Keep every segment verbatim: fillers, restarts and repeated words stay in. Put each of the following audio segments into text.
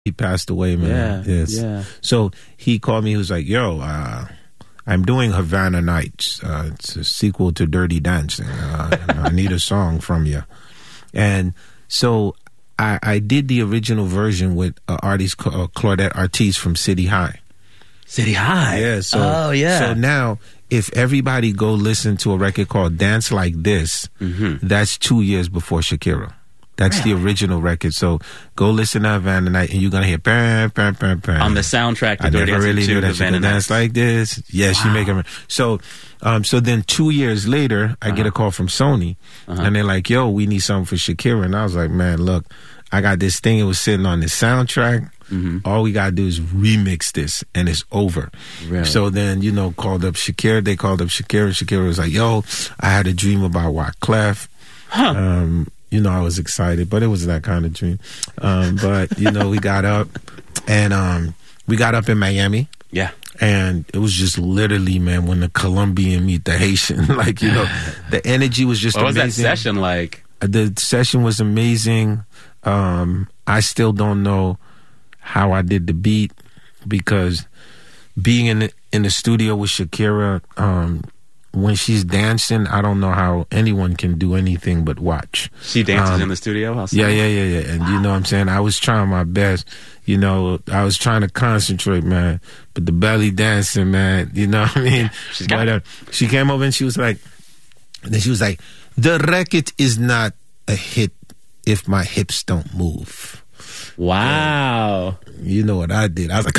He passed away, man. Yeah, yes. yeah. So he called me. He was like, yo, uh, I'm doing Havana Nights. Uh, it's a sequel to Dirty Dancing. Uh, I need a song from you. And so I, I did the original version with an artist called uh, Claudette Ortiz from City High. City High? Yeah. So, oh, yeah. So now, if everybody go listen to a record called Dance Like This, mm-hmm. that's two years before Shakira. That's really? The original record. So go listen to Havana Night, and you're gonna hear bam, bam, bam, bam. On the soundtrack to I Dirty never really knew that she could dance like this. Yes, wow. She make it. So, um, so then two years later, I uh-huh. get a call from Sony, uh-huh. and they're like, "Yo, we need something for Shakira." And I was like, "Man, look, I got this thing. It was sitting on the soundtrack. Mm-hmm. All we gotta do is remix this, and it's over." Really? So then, you know, called up Shakira. They called up Shakira. Shakira was like, "Yo, I had a dream about Wyclef." Huh. Um, You know, I was excited, but it was that kind of dream. Um, but, you know, we got up, and um, we got up in Miami. Yeah. And it was just literally, man, when the Colombian meet the Haitian. Like, you know, the energy was just what amazing. What was that session like? The session was amazing. Um, I still don't know how I did the beat, because being in the, in the studio with Shakira, um, when she's dancing, I don't know how anyone can do anything but watch. She dances um, in the studio? Yeah, yeah, yeah, yeah. And wow. You know what I'm saying? I was trying my best. You know, I was trying to concentrate, man. But the belly dancing, man, you know what I mean? Yeah, she's got but uh, she came over and she was like, and then she was like, the record is not a hit if my hips don't move. Wow. Yeah. You know what I did? I was like,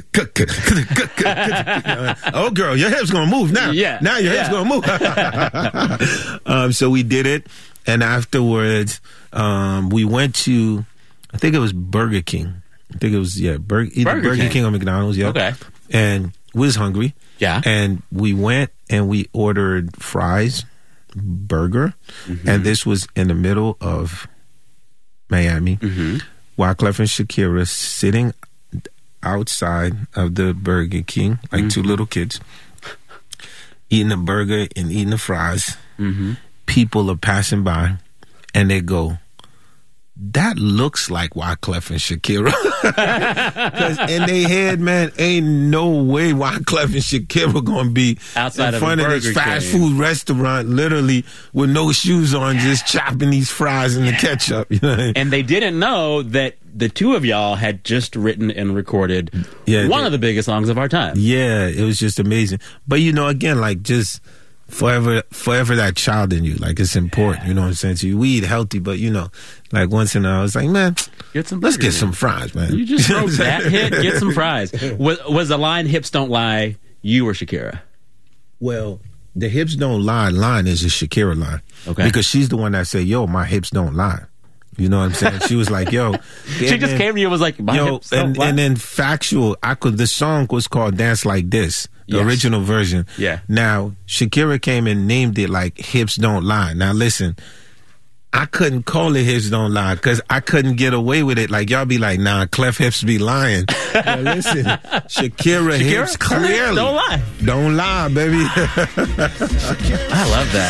oh, girl, your hips gonna move now. Yeah. Now your hips yeah. gonna move. um, so we did it. And afterwards, um, we went to, I think it was Burger King. I think it was, yeah, Bur- either Burger, Burger King. King or McDonald's. Yeah. Okay. And we was hungry. Yeah. And we went and we ordered fries, burger. Mm-hmm. And this was in the middle of Miami. Mm-hmm. Wyclef and Shakira sitting outside of the Burger King, like mm-hmm. two little kids, eating a burger and eating the fries. Mm-hmm. People are passing by, and they go, that looks like Wyclef and Shakira. Because in their head, man, ain't no way Wyclef and Shakira gonna be outside in front of, of this fast King. food restaurant, literally with no shoes on, yeah. just chopping these fries and yeah. the ketchup. You know what I mean? And they didn't know that the two of y'all had just written and recorded yeah, one they, of the biggest songs of our time. Yeah, it was just amazing. But you know, again, like just forever forever that child in you, like it's important. Yeah. You know what I'm saying to you? We eat healthy, but you know, like once in a while, it's like, man, get some let's get some fries, man. You just wrote that hit, get some fries. Was, was the line "Hips Don't Lie" you or Shakira? Well, the "Hips Don't Lie" line is a Shakira line. Okay. Because she's the one that said, yo, my hips don't lie. You know what I'm saying? She was like, yo. She just then, came to you and was like, my yo, hips don't and, lie. And then factual, I could, the song was called Dance Like This. The yes. original version. Yeah. Now, Shakira came and named it like Hips Don't Lie. Now, listen, I couldn't call it Hips Don't Lie because I couldn't get away with it. Like, y'all be like, nah, Clef hips be lying. Now, listen, Shakira, Shakira hips clearly don't lie. Don't lie, baby. I love that.